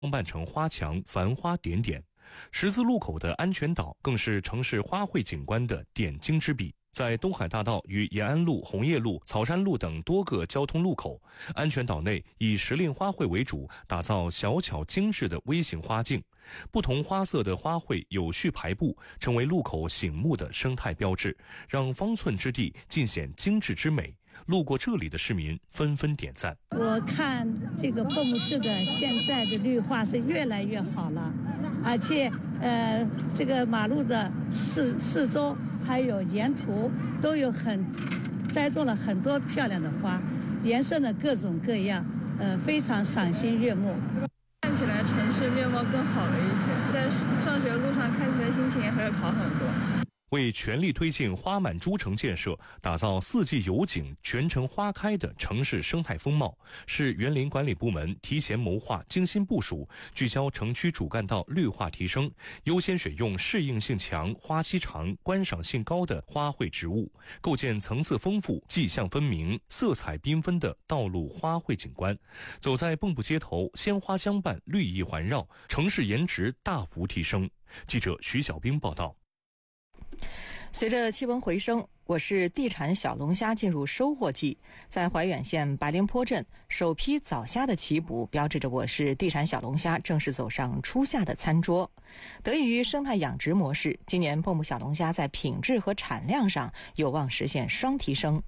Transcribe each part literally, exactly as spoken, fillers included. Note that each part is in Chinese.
扮成花墙，繁花点点。十字路口的安全岛更是城市花卉景观的点睛之笔。在东海大道与延安路、红叶路、草山路等多个交通路口，安全岛内以时令花卉为主，打造小巧精致的微型花径。不同花色的花卉有序排布，成为路口醒目的生态标志，让方寸之地尽显精致之美。路过这里的市民纷纷点赞。 我看这个蚌埠市的现在的绿化是越来越好了，而且呃，这个马路的四四周还有沿途都有很栽种了很多漂亮的花，颜色呢各种各样，呃，非常赏心悦目。 看起来城市面貌更好了一些，在上学路上看起来心情也会好很多。 为全力推进花满诸城建设，打造四季有景、全城花开的城市生态风貌，是园林管理部门提前谋划、精心部署，聚焦城区主干道绿化提升，优先选用适应性强、花期长、观赏性高的花卉植物，构建层次丰富、迹象分明、色彩缤纷的道路花卉景观。走在蚌埠街头，鲜花相伴，绿意环绕，城市颜值大幅提升。记者徐小兵报道。 随着气温回升，我市地产小龙虾进入收获季。在怀远县白莲坡镇，首批早虾的起捕，标志着我市地产小龙虾正式走上初夏的餐桌。得益于生态养殖模式，今年蚌埠小龙虾在品质和产量上有望实现双提升。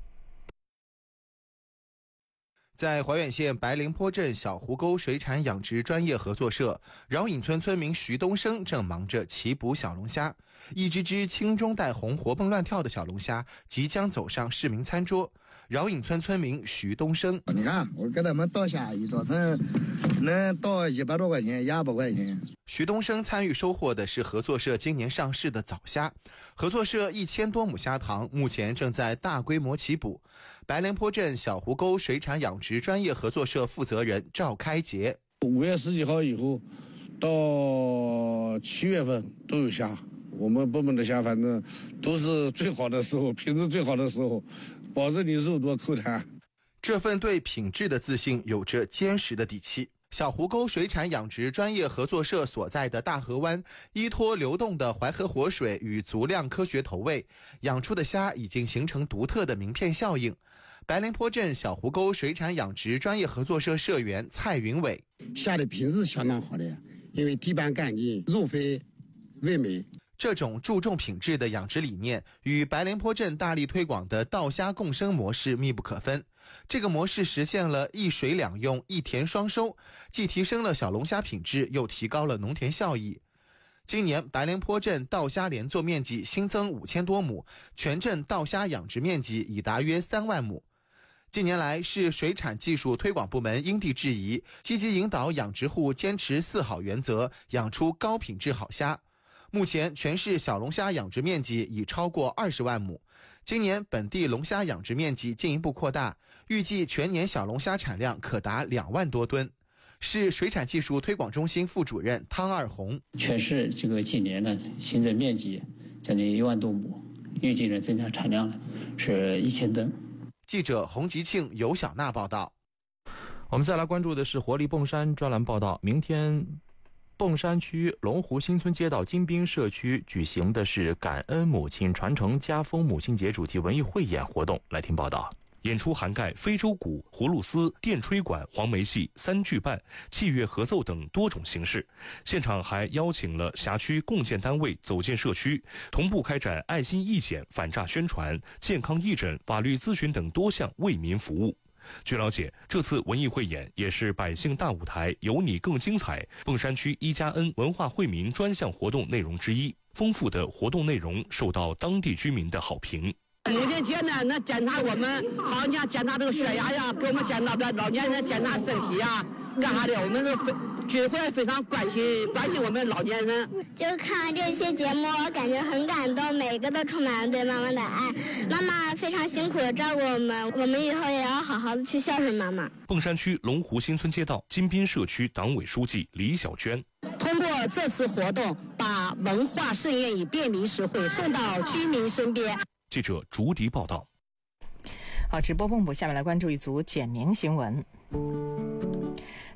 在怀远县白莲坡镇小湖沟水产养殖专业合作社，饶隐村村民徐东升正忙着起捕小龙虾。一只只青中带红、活蹦乱跳的小龙虾即将走上市民餐桌。饶隐村村民徐东升： 你看，我给他们倒虾一早晨能倒一百多块钱，一百块钱。 徐东升参与收获的是合作社今年上市的早虾。合作社一千多亩虾塘目前正在大规模起捕。白莲坡镇小湖沟水产养殖专业合作社负责人赵开杰： 五月十几号以后到七月份都有虾，我们蚌埠的虾反正都是最好的时候，品质最好的时候，保证你肉多口弹。 这份对品质的自信有着坚实的底气。小湖沟水产养殖专业合作社所在的大河湾，依托流动的淮河活水与足量科学投喂，养出的虾已经形成独特的名片效应。白莲坡镇小湖沟水产养殖专业合作社社员蔡云伟： 虾的品质相当好的，因为地板干净，肉肥味美。 这种注重品质的养殖理念与白莲坡镇大力推广的稻虾共生模式密不可分。这个模式实现了一水两用、一田双收，既提升了小龙虾品质，又提高了农田效益。今年白莲坡镇稻虾连作面积新增五千多亩，全镇稻虾养殖面积已达约三万亩。近年来，市水产技术推广部门因地制宜，积极引导养殖户坚持四好原则，养出高品质好虾。目前全市小龙虾养殖面积已超过二十万亩，今年本地龙虾养殖面积进一步扩大，预计全年小龙虾产量可达两万多吨。市水产技术推广中心副主任汤二红： 全市这个今年呢，新增面积将近一万多亩，预计呢增加产量呢是一千吨。 记者洪吉庆、尤小娜报道。 我们再来关注的是活力蚌山专栏报道。明天蚌山区龙湖新村街道金滨社区举行的是感恩母亲传承家风母亲节主题文艺汇演活动。来听报道。 演出涵盖非洲鼓、葫芦丝、电吹管、黄梅戏、三剧伴、器乐合奏等多种形式。现场还邀请了辖区共建单位走进社区，同步开展爱心义检、反诈宣传、健康义诊、法律咨询等多项为民服务。据了解，这次文艺汇演也是百姓大舞台有你更精彩蚌山区一加 N 文化惠民专项活动内容之一。丰富的活动内容受到当地居民的好评。 母亲节呢，能检查我们，好像检查这个血压呀，给我们检查的老年人检查身体呀，干啥的？我们都非居会非常关心关心我们老年人。 就看这些节目，我感觉很感动，每个都充满了对妈妈的爱。妈妈非常辛苦的照顾我们，我们以后也要好好的去孝顺妈妈。 蚌山区龙湖新村街道金滨社区党委书记李小娟： 通过这次活动，把文化盛宴以便民实惠送到居民身边。 记者竹迪报道。 好，直播蚌埠，下面来关注一组简明新闻。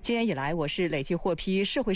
今年以来，我市累计获批社会